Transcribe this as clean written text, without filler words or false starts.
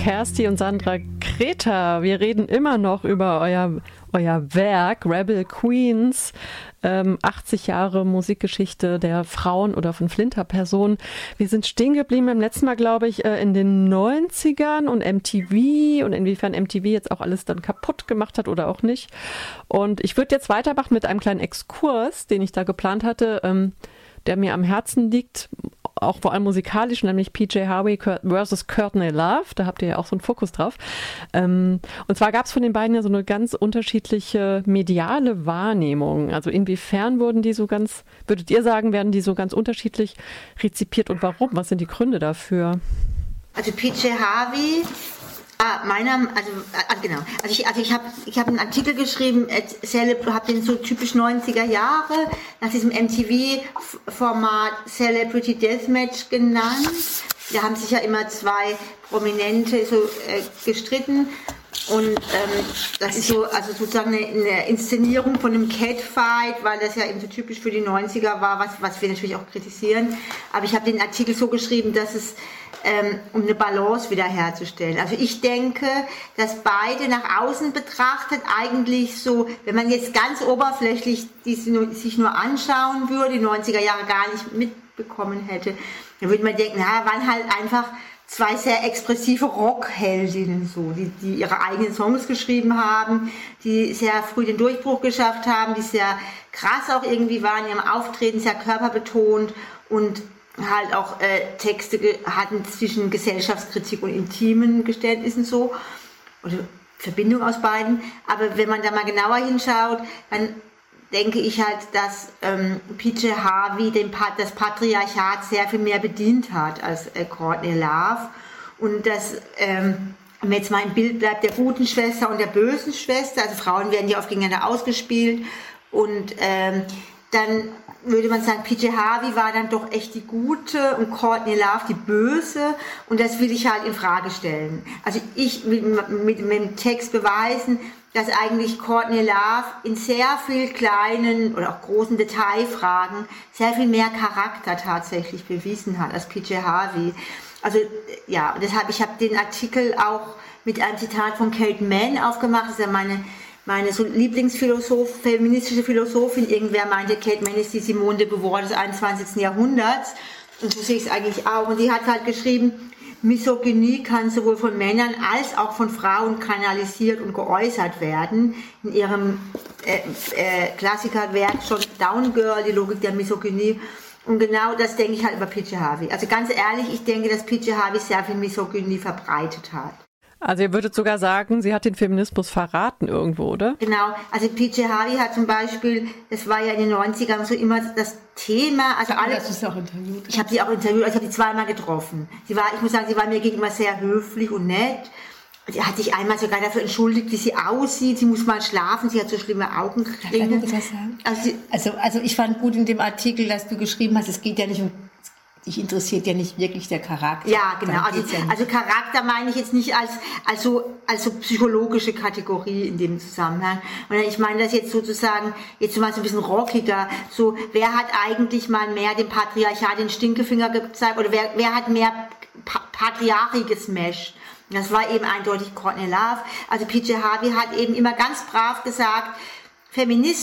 Kersti und Sandra Kreta. Wir reden immer noch über euer Werk, Rebel Queens, 80 Jahre Musikgeschichte der Frauen oder von Flinterpersonen. Wir sind stehen geblieben beim letzten Mal, glaube ich, in den 90ern und MTV und inwiefern MTV jetzt auch alles dann kaputt gemacht hat oder auch nicht. Und ich würde jetzt weitermachen mit einem kleinen Exkurs, den ich da geplant hatte, der mir am Herzen liegt, auch vor allem musikalisch, nämlich PJ Harvey versus Courtney Love. Da habt ihr ja auch so einen Fokus drauf. Und zwar gab es von den beiden ja so eine ganz unterschiedliche mediale Wahrnehmung. Also inwiefern würdet ihr sagen, werden die so ganz unterschiedlich rezipiert und warum? Was sind die Gründe dafür? Also PJ Harvey, ich habe einen Artikel geschrieben, habe den so typisch 90er Jahre nach diesem MTV-Format Celebrity Deathmatch genannt. Da haben sich ja immer zwei Prominente so gestritten und das ist so also sozusagen eine Inszenierung von einem Catfight, weil das ja eben so typisch für die 90er war, was wir natürlich auch kritisieren. Aber ich habe den Artikel so geschrieben, dass es um eine Balance wiederherzustellen. Also ich denke, dass beide nach außen betrachtet eigentlich so, wenn man jetzt ganz oberflächlich sich nur anschauen würde, die 90er Jahre gar nicht mitbekommen hätte, dann würde man denken, waren halt einfach zwei sehr expressive Rockheldinnen, so, die ihre eigenen Songs geschrieben haben, die sehr früh den Durchbruch geschafft haben, die sehr krass auch irgendwie waren in ihrem Auftreten, sehr körperbetont und halt auch Texte hatten zwischen Gesellschaftskritik und intimen Geständnissen so, oder Verbindung aus beiden. Aber wenn man da mal genauer hinschaut, dann denke ich halt, dass PJ Harvey das Patriarchat sehr viel mehr bedient hat als Courtney Love. Und dass, wenn jetzt mal im Bild bleibt, der guten Schwester und der bösen Schwester, also Frauen werden ja oft gegeneinander ausgespielt und dann würde man sagen, PJ Harvey war dann doch echt die Gute und Courtney Love die Böse und das will ich halt in Frage stellen. Also ich will mit dem Text beweisen, dass eigentlich Courtney Love in sehr viel kleinen oder auch großen Detailfragen sehr viel mehr Charakter tatsächlich bewiesen hat als PJ Harvey. Also ja, deshalb, ich habe den Artikel auch mit einem Zitat von Kate Manne aufgemacht, das ist ja meine so feministische Philosophin, irgendwer meinte, Kate Manne ist die Simone de Beauvoir des 21. Jahrhunderts. Und so sehe ich es eigentlich auch. Und die hat halt geschrieben, Misogynie kann sowohl von Männern als auch von Frauen kanalisiert und geäußert werden. In ihrem Klassikerwerk schon Down Girl, die Logik der Misogynie. Und genau das denke ich halt über PJ Harvey. Also ganz ehrlich, ich denke, dass PJ Harvey sehr viel Misogynie verbreitet hat. Also ihr würdet sogar sagen, sie hat den Feminismus verraten irgendwo, oder? Genau, also PJ Harvey hat zum Beispiel, das war ja in den 90ern so immer das Thema, also alle... Hast du sie auch interviewt? Ich habe sie auch interviewt, also ich habe sie zweimal getroffen. Ich muss sagen, sie war mir gegenüber sehr höflich und nett. Sie hat sich einmal sogar dafür entschuldigt, wie sie aussieht. Sie muss mal schlafen, sie hat so schlimme Augenringe. Also ich fand gut in dem Artikel, dass du geschrieben hast, es geht ja nicht um... Dich interessiert ja nicht wirklich der Charakter. Ja, genau. Also Charakter meine ich jetzt nicht als psychologische Kategorie in dem Zusammenhang. Und ich meine das jetzt sozusagen, jetzt mal so ein bisschen rockiger. So, wer hat eigentlich mal mehr dem Patriarchat den Stinkefinger gezeigt? Oder wer hat mehr Patriarchie gesmasht? Das war eben eindeutig Courtney Love. Also PJ Harvey hat eben immer ganz brav gesagt, Feminismus